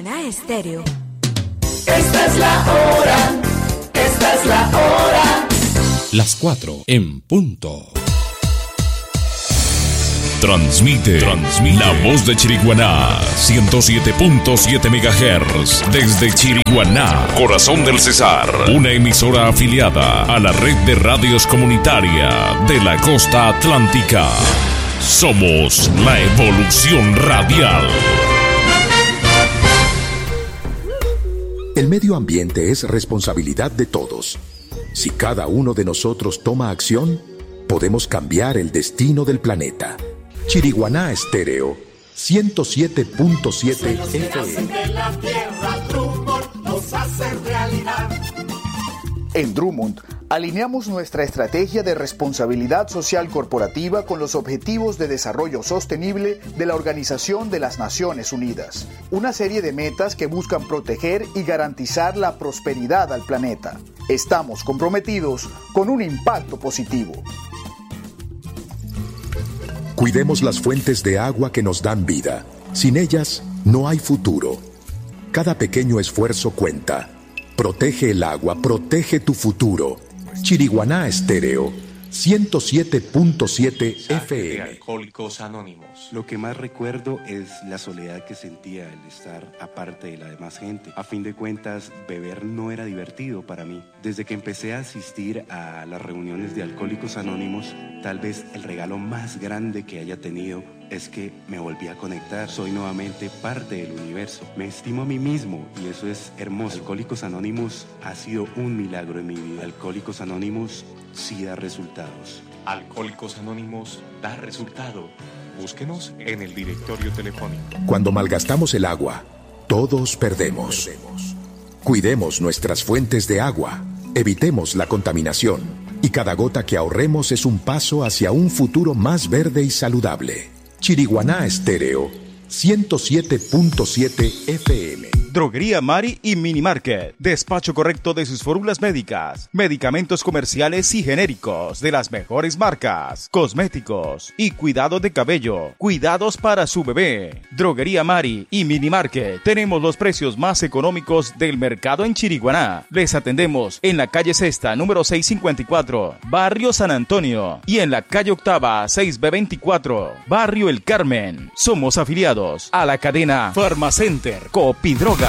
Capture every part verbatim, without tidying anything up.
Chiriguaná Estéreo. Esta es la hora, esta es la hora. Las cuatro en punto. Transmite, Transmite la voz de Chiriguaná, ciento siete punto siete megahertz, desde Chiriguaná, corazón del Cesar, una emisora afiliada a la red de radios comunitaria de la costa atlántica. Somos la evolución radial. El medio ambiente es responsabilidad de todos. Si cada uno de nosotros toma acción, podemos cambiar el destino del planeta. Chiriguaná Estéreo, ciento siete punto siete F M. En Drummond, alineamos nuestra estrategia de responsabilidad social corporativa con los Objetivos de Desarrollo Sostenible de la Organización de las Naciones Unidas, una serie de metas que buscan proteger y garantizar la prosperidad al planeta. Estamos comprometidos con un impacto positivo. Cuidemos las fuentes de agua que nos dan vida. Sin ellas, no hay futuro. Cada pequeño esfuerzo cuenta. Protege el agua, protege tu futuro. Chiriguaná Estéreo, ciento siete punto siete F M. Alcohólicos Anónimos. Lo que más recuerdo es la soledad que sentía al estar aparte de la demás gente. A fin de cuentas, beber no era divertido para mí. Desde que empecé a asistir a las reuniones de Alcohólicos Anónimos, tal vez el regalo más grande que haya tenido es que me volví a conectar. Soy nuevamente parte del universo. Me estimo a mí mismo y eso es hermoso. Alcohólicos Anónimos ha sido un milagro en mi vida. Alcohólicos Anónimos sí da resultados. Alcohólicos Anónimos da resultado. Búsquenos en el directorio telefónico. Cuando malgastamos el agua, todos perdemos. Cuidemos nuestras fuentes de agua. Evitemos la contaminación. Y cada gota que ahorremos es un paso hacia un futuro más verde y saludable. Chiriguaná Estéreo, ciento siete punto siete F M. Droguería Mari y Mini Market. Despacho correcto de sus fórmulas médicas, medicamentos comerciales y genéricos de las mejores marcas, cosméticos y cuidado de cabello. Cuidados para su bebé. Droguería Mari y Mini Market. Tenemos los precios más económicos del mercado en Chiriguaná. Les atendemos en la calle Sexta, número seiscientos cincuenta y cuatro, Barrio San Antonio, y en la calle Octava, seis B veinticuatro, Barrio El Carmen. Somos afiliados a la cadena Farmacenter Copidroga.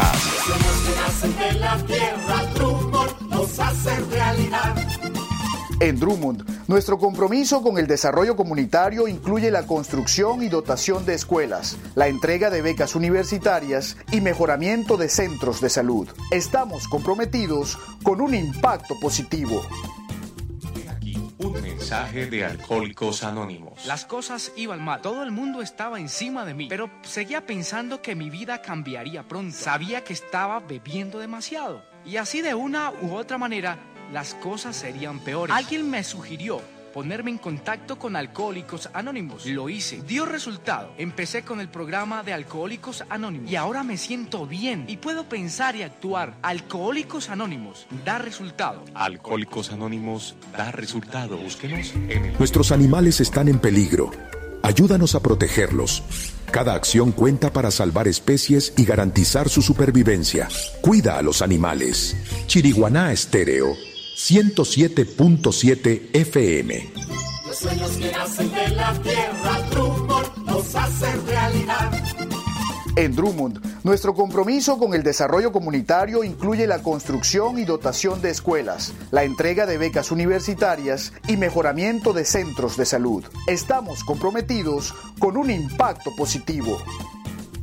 En Drummond, nuestro compromiso con el desarrollo comunitario incluye la construcción y dotación de escuelas, la entrega de becas universitarias y mejoramiento de centros de salud. Estamos comprometidos con un impacto positivo. Un mensaje de Alcohólicos Anónimos. Las cosas iban mal, todo el mundo estaba encima de mí, pero seguía pensando que mi vida cambiaría pronto. Sabía que estaba bebiendo demasiado y así de una u otra manera las cosas serían peores. Alguien me sugirió ponerme en contacto con Alcohólicos Anónimos. Lo hice, dio resultado. Empecé con el programa de Alcohólicos Anónimos y ahora me siento bien y puedo pensar y actuar. Alcohólicos Anónimos da resultado. Alcohólicos Anónimos da resultado. Búsquenos en el... Nuestros animales están en peligro. Ayúdanos a protegerlos. Cada acción cuenta para salvar especies y garantizar su supervivencia. Cuida a los animales. Chiriguaná Estéreo, ciento siete punto siete F M. Los sueños que nacen de la tierra, Drummond los hacen realidad. En Drummond, nuestro compromiso con el desarrollo comunitario incluye la construcción y dotación de escuelas, la entrega de becas universitarias y mejoramiento de centros de salud. Estamos comprometidos con un impacto positivo.